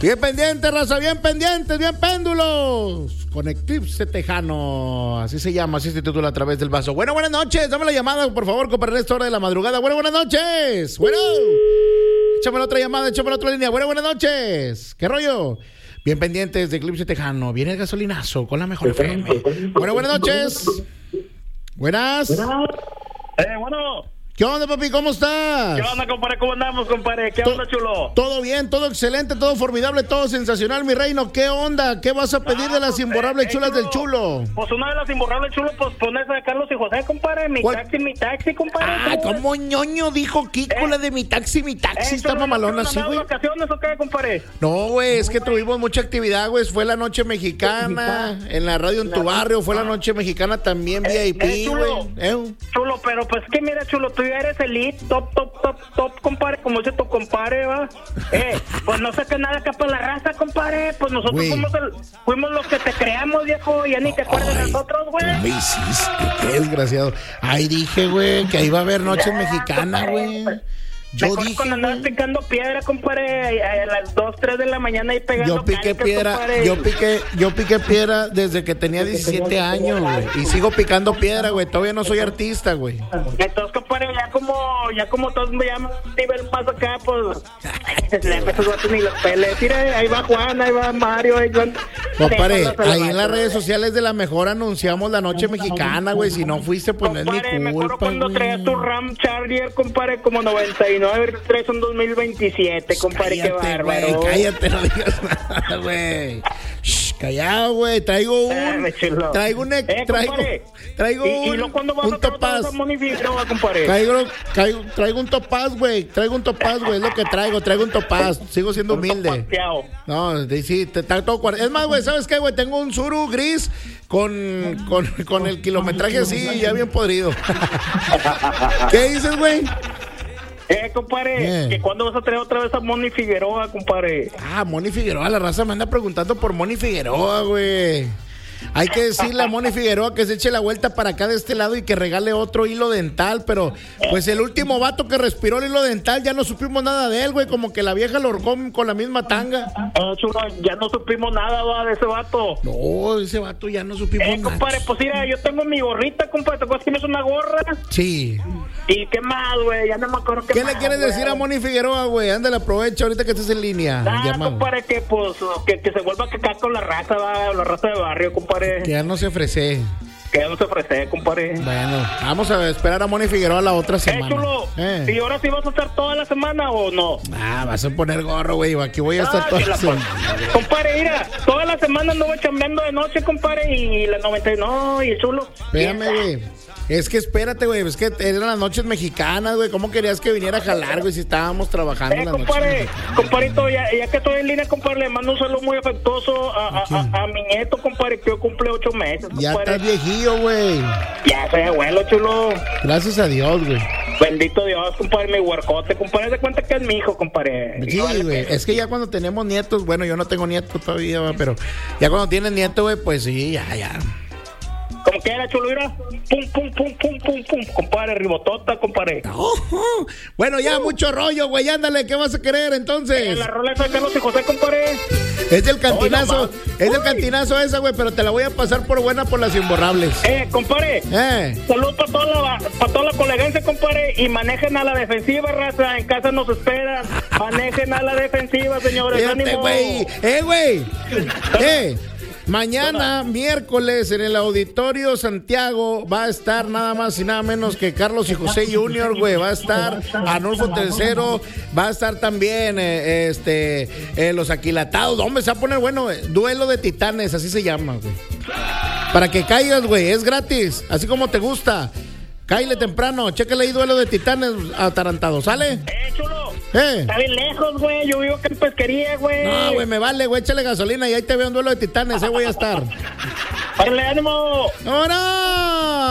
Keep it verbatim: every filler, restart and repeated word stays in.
Bien pendiente, raza, bien pendientes, bien péndulos. Con Eclipse Tejano, así se llama, así se titula A Través del Vaso. Bueno, buenas noches, dame la llamada, por favor, compadre, esta hora de la madrugada. Bueno, buenas noches. Bueno, échame la otra llamada, échame la otra línea. Bueno, buenas noches. ¿Qué rollo? Bien pendientes de Eclipse Tejano. Viene el gasolinazo con la mejor F M. Bueno, buenas noches. Buenas. Eh, bueno. ¿Qué onda, papi? ¿Cómo estás? ¿Qué onda, compadre? ¿Cómo andamos, compadre? ¿Qué onda, chulo? Todo bien, todo excelente, todo formidable, todo sensacional, mi reino. ¿Qué onda? ¿Qué vas a pedir ah, de las imborrables eh, chulas chulo. del chulo? Pues una de las imborrables chulo, pues pones a Carlos y José, compadre. Mi ¿Cuál? taxi, mi taxi, compadre. Ah, como ñoño dijo Kiko, eh, la de mi taxi, mi taxi. Eh, está mamalona así, güey. ¿Vacaciones o qué, compadre? No, güey, es que tuvimos mucha actividad, güey. Fue la noche mexicana, en la radio en tu barrio. Fue la noche mexicana también, eh, V I P, eh, chulo, eh. chulo, pero pues que mira, chulo, tú ya eres elite. Top, top, top, top, compadre, como dice tu compadre, va. Eh, pues no saca nada acá para la raza, compadre. Pues nosotros fuimos, el, fuimos los que te creamos, viejo. Ya ni te acuerdas de nosotros, güey. ¿Qué me hiciste? Qué desgraciado. Ay, dije, güey, que iba a haber noche mexicana, güey. Yo Mejor dije, cuando andabas picando piedra, compadre, a las dos, tres de la mañana y pegando Yo piqué canicas, piedra, compadre. yo piqué, yo piqué piedra desde que tenía diecisiete años, güey. Y sigo picando piedra, güey. Todavía no soy artista, güey. Entonces, compadre, ya como, ya como todos me llaman nivel más acá, pues, esos vatos ni los peles. Mira, ahí va Juan, ahí va Mario, ahí van. Compadre, ahí en las redes sociales de La Mejor anunciamos la noche mexicana, güey. Si no fuiste, pues compadre, no es mi culpa, me acuerdo cuando güey. traías tu Ram Charger, compadre, como noventa y nueve, tres son dos mil veintisiete, compadre, cállate, qué bárbaro. Wey, cállate, no digas nada, güey. Callado, güey. Traigo un. Eh, traigo un. Eh, traigo. Traigo ¿Y, un. ¿Y lo cuándo vas un a traer topaz. a Moni Figueroa, compadre? Traigo, traigo, traigo un topaz, güey. Traigo un topaz, güey. Es lo que traigo. Traigo un topaz. Sigo siendo humilde. No, sí, te, está todo cuarto. Es más, güey, ¿sabes qué, güey? Tengo un Suru gris con, con, con el kilometraje así, ya bien podrido. ¿Qué dices, güey? Eh, compadre, eh. que cuándo vas a traer otra vez a Moni Figueroa, compadre. Ah, Moni Figueroa, la raza me anda preguntando por Moni Figueroa, güey. Hay que decirle a Moni Figueroa que se eche la vuelta para acá de este lado y que regale otro hilo dental, pero pues el último vato que respiró el hilo dental ya no supimos nada de él, güey, como que la vieja lo ahorcó con la misma tanga. Eh, chulo, ya no supimos nada, va, de ese vato. No, ese vato ya no supimos eh, nada. Compadre, pues mira, yo tengo mi gorrita, compadre, ¿te acuerdas que tienes una gorra? Sí. ¿Y qué más, güey? Ya no me acuerdo qué ¿Qué más, le quieres güey. decir a Moni Figueroa, güey? Ándale, aprovecha ahorita que estés en línea. Ah, compadre, que pues, que, que se vuelva a cacar con la raza, va, la raza de barrio, compadre. Que ya no se ofrece. Que ya no se ofrece, compadre. Bueno, vamos a esperar a Moni Figueroa la otra semana. Eh, chulo, eh. ¿y ahora sí vas a estar toda la semana o no? Ah, vas a poner gorro, güey. Aquí voy a estar ah, toda la semana. Compadre, mira, toda la semana anduve chambeando de noche, compadre, y la noventa y no, y el chulo. Espérame, güey. Es que espérate, güey, es que eran las noches mexicanas, güey. ¿Cómo querías que viniera a jalar, güey, si estábamos trabajando eh, en las compadre, noches? Compadrito, ya, ya que estoy en línea, compadre, le mando un saludo muy afectuoso a, a, a, a mi nieto, compadre, que hoy cumple ocho meses, compadre. Ya estás viejillo, güey. Ya soy abuelo, chulo. Gracias a Dios, güey. Bendito Dios, compadre, mi huercote, compadre, de cuenta que es mi hijo, compadre. Sí, güey, es que ya cuando tenemos nietos, bueno, yo no tengo nietos todavía, güey, pero ya cuando tienes nieto, güey, pues sí, ya, ya. Como que era, chulo, mira, pum, pum, pum, pum, pum, pum, compadre, ribotota, compadre. Oh, oh. Bueno, ya, uh. mucho rollo, güey, ándale, ¿qué vas a querer entonces? Eh, la rola esa de Carlos y José, compadre. Es del cantinazo, oh, es del cantinazo esa, güey, pero te la voy a pasar por buena por las imborrables. Eh, compadre, eh. Salud para toda la, para toda la colegancia, compadre, y manejen a la defensiva, raza, en casa nos esperan. Manejen a la defensiva, señores. Fíjate, güey, eh, güey, eh. Mañana, miércoles, en el Auditorio Santiago va a estar nada más y nada menos que Carlos y José Junior, güey. Va a estar Arnulfo Tercero, va a estar también eh, este eh, los Aquilatados. Hombre, se va a poner bueno, eh, duelo de titanes, así se llama, güey. Para que caigas, güey, es gratis, así como te gusta. Cáile temprano, chécale ahí duelo de titanes atarantados, ¿sale? Eh, chulo. Eh. Está bien lejos, güey, yo vivo acá en pesquería, güey. No, güey, me vale, güey, échale gasolina y ahí te veo un duelo de titanes, eh, voy a estar. ¡Órale, ánimo! ¡Ahora!